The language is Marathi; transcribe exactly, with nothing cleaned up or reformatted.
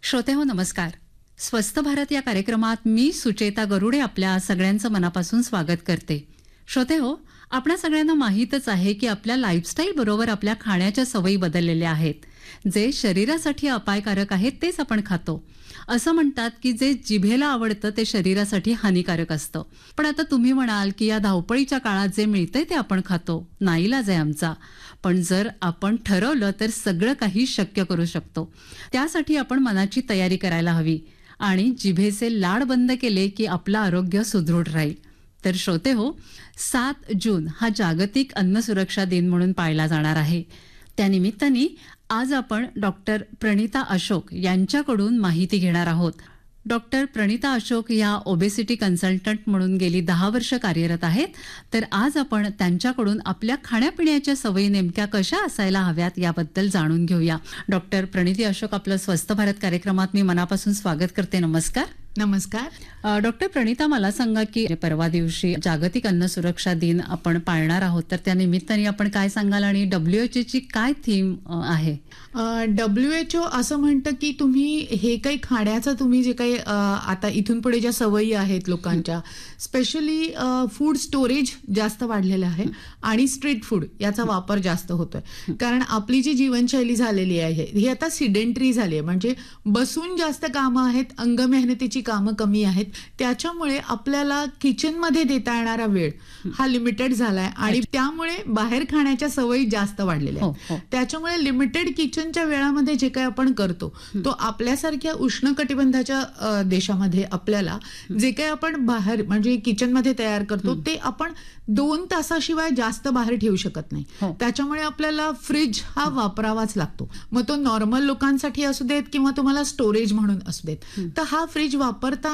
श्रोतेहो नमस्कार. स्वस्थ भारत या कार्यक्रमात मी सुचेता गरुडे आपल्या सगळ्यांचं मनापासून स्वागत करते. श्रोतेहो, आपल्या सगळ्यांना माहीतच आहे की आपल्या लाईफस्टाईल बरोबर आपल्या खाण्याच्या सवयी बदललेल्या आहेत. जे शरीरासाठी अपायकारक आहेत तेच आपण खातो. असं म्हणतात की जे जिभेला आवडतं ते शरीरासाठी हानिकारक असतं. पण आता तुम्ही म्हणाल की या धावपळीच्या काळात जे मिळतंय ते आपण खातो, नाईलाज आहे आमचा. पण जर आपण ठरवलं तर सगळं काही शक्य करू शकतो. त्यासाठी आपण मनाची तयारी करायला हवी आणि जिभेचे लाड बंद केले की आपलं आरोग्य सुदृढ राहील. तर श्रोते हो, सात जून हा जागतिक अन्न सुरक्षा दिन म्हणून पाळला जाणार आहे. त्यानिमित्ताने आज आपण डॉक्टर प्रणिता अशोक यांच्याकडून माहिती घेणार आहोत. डॉक्टर प्रणिता अशोक या ओबेसिटी कन्सल्टंट म्हणून गेली दहा वर्ष कार्यरत आहेत. तर आज आपण त्यांच्याकडून आपल्या खाण्यापिण्याच्या सवयी नेमक्या कशा असायला हव्यात याबद्दल जाणून घेऊया. डॉक्टर प्रणिता अशोक, आपलं स्वस्थ भारत कार्यक्रमात मी मनापासून स्वागत करते. नमस्कार. नमस्कार. डॉक्टर प्रणिता, मला सांगा की परवा दिवशी जागतिक अन्न सुरक्षा दिन आपण पाळणार आहोत, तर त्या निमित्ताने आपण काय सांगाल आणि डब्ल्यूएचओ ची काय थीम आहे? डब्ल्यूएचओ असं म्हणतं की तुम्ही हे काही खाण्याचं तुम्ही जे काही आता इथून पुढे ज्या सवयी आहेत लोकांच्या, स्पेशली फूड स्टोरेज जास्त वाढलेलं आहे आणि स्ट्रीट फूड याचा वापर जास्त होतोय. कारण आपली जी जीवनशैली झालेली आहे ही आता सिडेंटरी झाली आहे. म्हणजे बसून जास्त कामं आहेत, अंग मेहनतीची कामं कमी आहेत. त्याच्यामुळे आपल्याला किचनमध्ये देता येणारा वेळ हा लिमिटेड झालाय आणि त्यामुळे बाहेर खाण्याच्या सवयी जास्त वाढलेल्या आहेत. त्याच्यामुळे लिमिटेड किचनच्या वेळामध्ये जे काही आपण करतो तो आपल्यासारख्या उष्ण कटिबंधाच्या देशामध्ये आपल्याला जे काही आपण बाहेर म्हणजे किचनमध्ये तयार करतो ते आपण दोन तासाशिवाय जास्त बाहेर ठेवू शकत नाही. त्याच्यामुळे आपल्याला फ्रीज हा वापरावाच लागतो. मग तो नॉर्मल लोकांसाठी असू देत किंवा तुम्हाला स्टोरेज म्हणून असू देत. तर हा फ्रीज वापरता